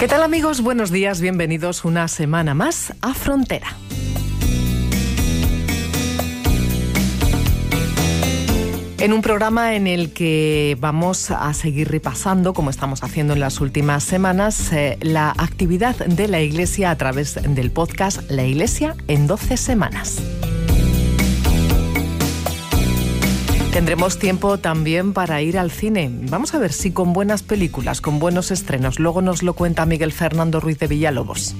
¿Qué tal, amigos? Buenos días, bienvenidos una semana más a Frontera. En un programa en el que vamos a seguir repasando, como estamos haciendo en las últimas semanas, la actividad de la Iglesia a través del podcast La Iglesia en 12 semanas. Tendremos tiempo también para ir al cine. Vamos a ver si con buenas películas, con buenos estrenos. Luego nos lo cuenta Miguel Fernando Ruiz de Villalobos.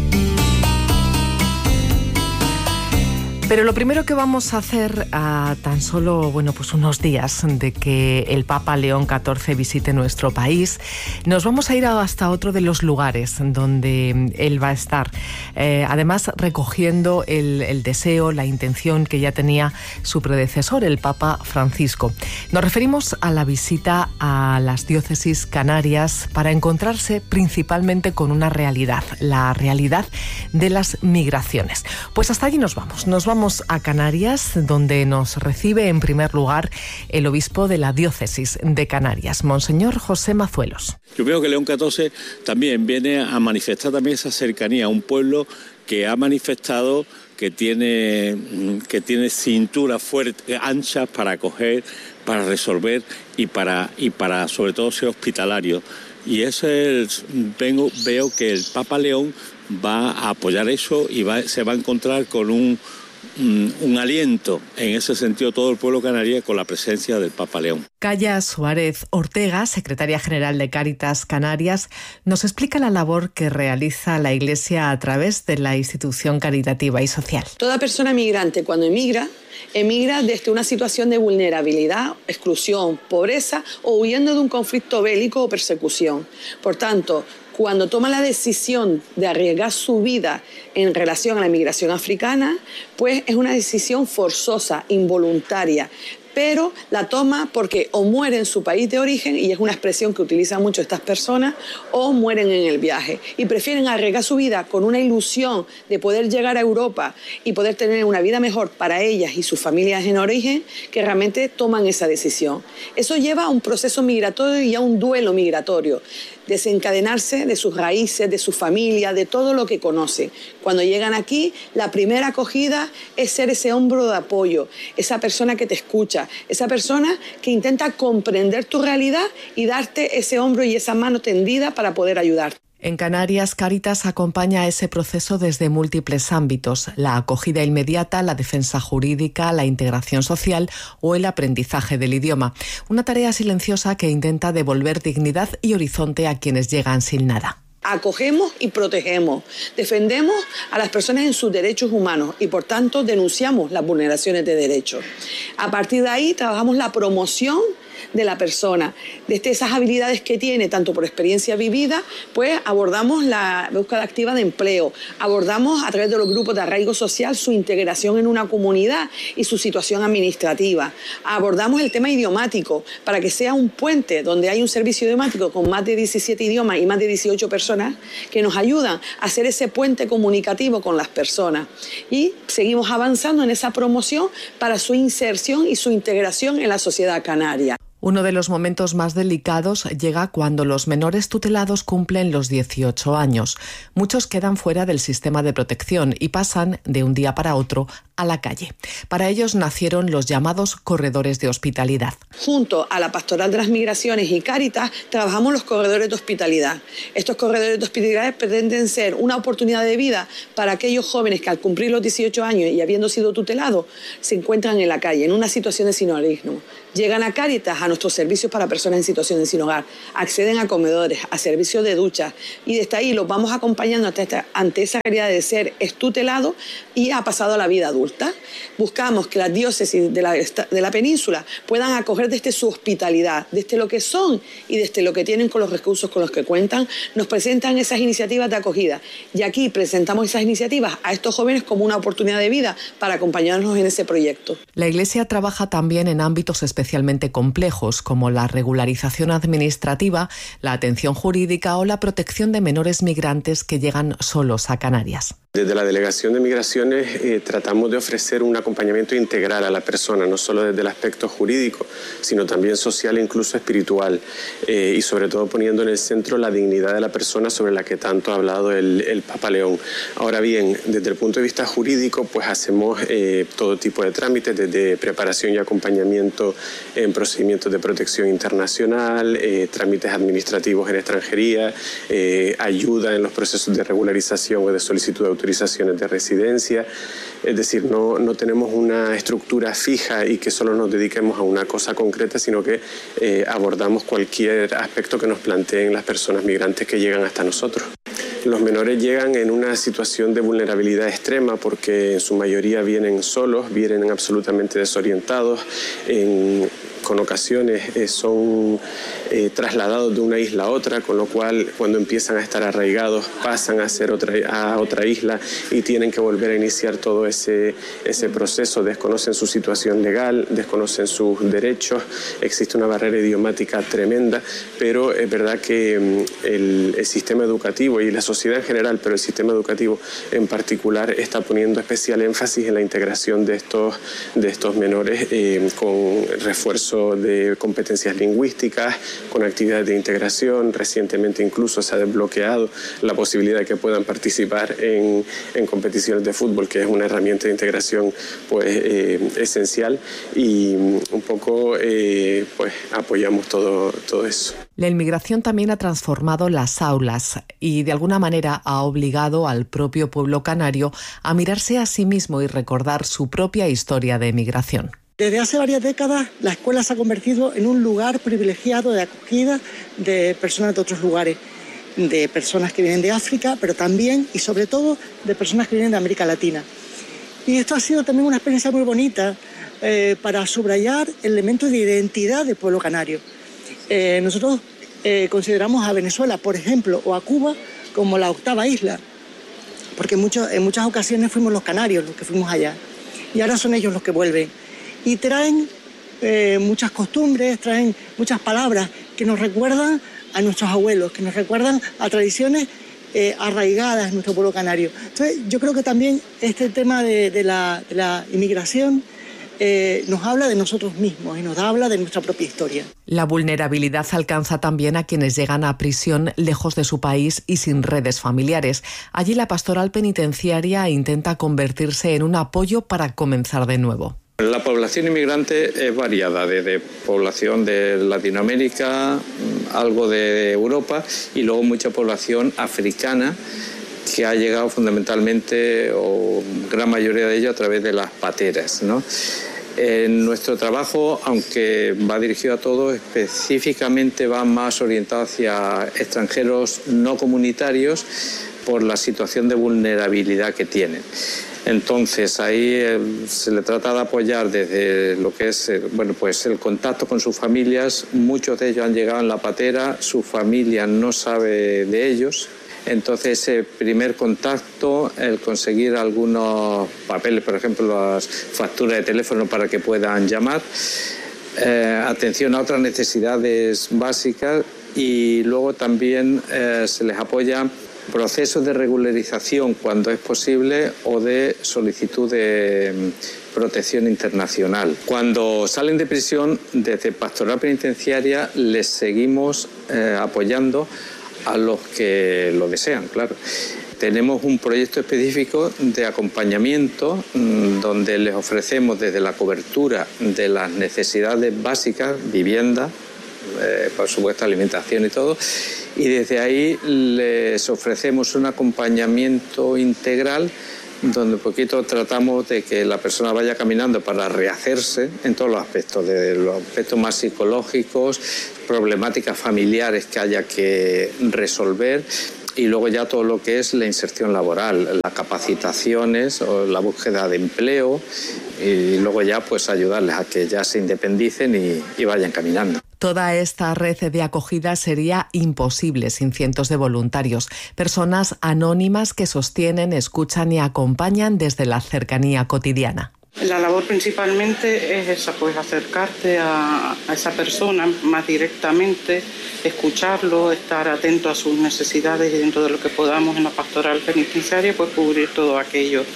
Pero lo primero que vamos a hacer a tan solo unos días de que el Papa León XIV visite nuestro país, nos vamos a ir hasta otro de los lugares donde él va a estar. Además, recogiendo el deseo, la intención que ya tenía su predecesor, el Papa Francisco. Nos referimos a la visita a las diócesis canarias para encontrarse principalmente con una realidad, la realidad de las migraciones. Pues hasta allí nos vamos a Canarias, donde nos recibe en primer lugar el obispo de la diócesis de Canarias, Monseñor José Mazuelos. Yo veo que León XIV también viene a manifestar también esa cercanía a un pueblo que ha manifestado que tiene cinturas fuertes, anchas para acoger, para resolver y para sobre todo ser hospitalario. Y veo que el Papa León va a apoyar eso y se va a encontrar con un aliento en ese sentido todo el pueblo canario con la presencia del Papa León. Calla Suárez Ortega, secretaria general de Cáritas Canarias, nos explica la labor que realiza la Iglesia a través de la institución caritativa y social. Toda persona migrante cuando emigra desde una situación de vulnerabilidad, exclusión, pobreza o huyendo de un conflicto bélico o persecución. Por tanto, cuando toma la decisión de arriesgar su vida en relación a la migración africana, pues es una decisión forzosa, involuntaria, pero la toma porque o muere en su país de origen, y es una expresión que utilizan mucho estas personas, o mueren en el viaje. Y prefieren arriesgar su vida con una ilusión de poder llegar a Europa y poder tener una vida mejor para ellas y sus familias en origen, que realmente toman esa decisión. Eso lleva a un proceso migratorio y a un duelo migratorio. Desencadenarse de sus raíces, de su familia, de todo lo que conocen. Cuando llegan aquí, la primera acogida es ser ese hombro de apoyo, esa persona que te escucha, esa persona que intenta comprender tu realidad y darte ese hombro y esa mano tendida para poder ayudarte. En Canarias, Cáritas acompaña ese proceso desde múltiples ámbitos: la acogida inmediata, la defensa jurídica, la integración social o el aprendizaje del idioma. Una tarea silenciosa que intenta devolver dignidad y horizonte a quienes llegan sin nada. Acogemos y protegemos, defendemos a las personas en sus derechos humanos y, por tanto, denunciamos las vulneraciones de derechos. A partir de ahí, trabajamos la promoción de la persona, desde esas habilidades que tiene, tanto por experiencia vivida, pues abordamos la búsqueda activa de empleo, abordamos a través de los grupos de arraigo social su integración en una comunidad y su situación administrativa, abordamos el tema idiomático para que sea un puente donde hay un servicio idiomático con más de 17 idiomas y más de 18 personas que nos ayudan a hacer ese puente comunicativo con las personas, y seguimos avanzando en esa promoción para su inserción y su integración en la sociedad canaria. Uno de los momentos más delicados llega cuando los menores tutelados cumplen los 18 años. Muchos quedan fuera del sistema de protección y pasan de un día para otro a la calle. Para ellos nacieron los llamados corredores de hospitalidad. Junto a la Pastoral de las Migraciones y Cáritas trabajamos los corredores de hospitalidad. Estos corredores de hospitalidad pretenden ser una oportunidad de vida para aquellos jóvenes que al cumplir los 18 años y habiendo sido tutelados se encuentran en la calle, en una situación de sinhogarismo. Llegan a Cáritas, a nuestros servicios para personas en situación de sin hogar, acceden a comedores, a servicios de ducha, y desde ahí los vamos acompañando ante esa realidad de ser tutelado y ha pasado a la vida adulta. Buscamos que las diócesis de la península puedan acoger desde su hospitalidad, desde lo que son y desde lo que tienen con los recursos con los que cuentan. Nos presentan esas iniciativas de acogida y aquí presentamos esas iniciativas a estos jóvenes como una oportunidad de vida para acompañarnos en ese proyecto. La Iglesia trabaja también en ámbitos especialmente complejos, como la regularización administrativa, la atención jurídica o la protección de menores migrantes que llegan solos a Canarias. Desde la Delegación de Migraciones tratamos de ofrecer un acompañamiento integral a la persona, no solo desde el aspecto jurídico, sino también social e incluso espiritual, y sobre todo poniendo en el centro la dignidad de la persona sobre la que tanto ha hablado el Papa León. Ahora bien, desde el punto de vista jurídico, pues hacemos todo tipo de trámites, desde preparación y acompañamiento en procedimientos de protección internacional, trámites administrativos en extranjería, ayuda en los procesos de regularización o de solicitud de autorizaciones de residencia. Es decir, no tenemos una estructura fija y que solo nos dediquemos a una cosa concreta, sino que abordamos cualquier aspecto que nos planteen las personas migrantes que llegan hasta nosotros. Los menores llegan en una situación de vulnerabilidad extrema porque en su mayoría vienen solos, vienen absolutamente desorientados, con ocasiones son trasladados de una isla a otra, con lo cual cuando empiezan a estar arraigados pasan a otra isla y tienen que volver a iniciar todo ese proceso. Desconocen su situación legal, desconocen sus derechos, existe una barrera idiomática tremenda, pero es verdad que el sistema educativo y la sociedad en general, pero el sistema educativo en particular, está poniendo especial énfasis en la integración de estos menores con refuerzo de competencias lingüísticas, con actividades de integración. Recientemente incluso se ha desbloqueado la posibilidad de que puedan participar en competiciones de fútbol, que es una herramienta de integración pues esencial, y un poco pues apoyamos todo eso. La inmigración también ha transformado las aulas y de alguna manera ha obligado al propio pueblo canario a mirarse a sí mismo y recordar su propia historia de emigración. Desde hace varias décadas, la escuela se ha convertido en un lugar privilegiado de acogida de personas de otros lugares, de personas que vienen de África, pero también y sobre todo de personas que vienen de América Latina. Y esto ha sido también una experiencia muy bonita para subrayar elementos de identidad del pueblo canario. Nosotros consideramos a Venezuela, por ejemplo, o a Cuba como la octava isla, porque en muchas ocasiones fuimos los canarios los que fuimos allá, y ahora son ellos los que vuelven. Y traen muchas costumbres, traen muchas palabras que nos recuerdan a nuestros abuelos, que nos recuerdan a tradiciones arraigadas en nuestro pueblo canario. Entonces, yo creo que también este tema de la inmigración nos habla de nosotros mismos y nos habla de nuestra propia historia. La vulnerabilidad alcanza también a quienes llegan a prisión lejos de su país y sin redes familiares. Allí la pastoral penitenciaria intenta convertirse en un apoyo para comenzar de nuevo. La población inmigrante es variada, desde población de Latinoamérica, algo de Europa y luego mucha población africana que ha llegado fundamentalmente, o gran mayoría de ello, a través de las pateras, ¿no? En nuestro trabajo, aunque va dirigido a todos, específicamente va más orientado hacia extranjeros no comunitarios por la situación de vulnerabilidad que tienen. Entonces ahí se le trata de apoyar desde lo que es pues el contacto con sus familias. Muchos de ellos han llegado en la patera, su familia no sabe de ellos. Entonces ese primer contacto, el conseguir algunos papeles, por ejemplo las facturas de teléfono para que puedan llamar, atención a otras necesidades básicas, y luego también se les apoya procesos de regularización cuando es posible o de solicitud de protección internacional. Cuando salen de prisión, desde Pastoral Penitenciaria les seguimos apoyando a los que lo desean, claro. Tenemos un proyecto específico de acompañamiento donde les ofrecemos desde la cobertura de las necesidades básicas, vivienda, por supuesto alimentación y todo, y desde ahí les ofrecemos un acompañamiento integral donde un poquito tratamos de que la persona vaya caminando para rehacerse en todos los aspectos, de los aspectos más psicológicos, problemáticas familiares que haya que resolver, y luego ya todo lo que es la inserción laboral, las capacitaciones o la búsqueda de empleo, y luego ya pues ayudarles a que ya se independicen y vayan caminando. Toda esta red de acogida sería imposible sin cientos de voluntarios, personas anónimas que sostienen, escuchan y acompañan desde la cercanía cotidiana. La labor principalmente es esa, pues acercarte a esa persona más directamente, escucharlo, estar atento a sus necesidades y dentro de lo que podamos en la pastoral penitenciaria, pues cubrir todo aquello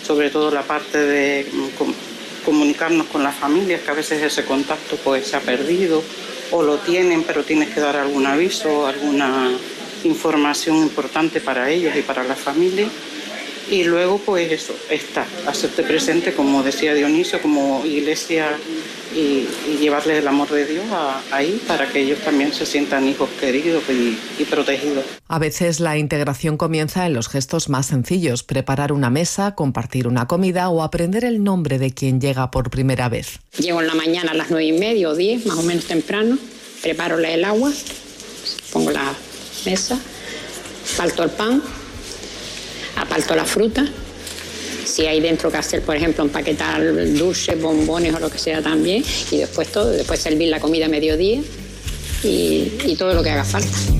sobre todo la parte de comunicarnos con las familias, que a veces ese contacto pues se ha perdido o lo tienen, pero tienes que dar algún aviso, alguna información importante para ellos y para la familia. Y luego pues eso, hacerte presente, como decía Dionisio, como iglesia y llevarles el amor de Dios ahí para que ellos también se sientan hijos queridos y protegidos. A veces la integración comienza en los gestos más sencillos: preparar una mesa, compartir una comida o aprender el nombre de quien llega por primera vez. Llego en la mañana a las 9:30 o 10, más o menos temprano, preparo el agua, pongo la mesa, parto el pan, aparto la fruta. Si hay dentro que hacer, por ejemplo, empaquetar dulces, bombones o lo que sea también. Y después servir la comida a mediodía y todo lo que haga falta.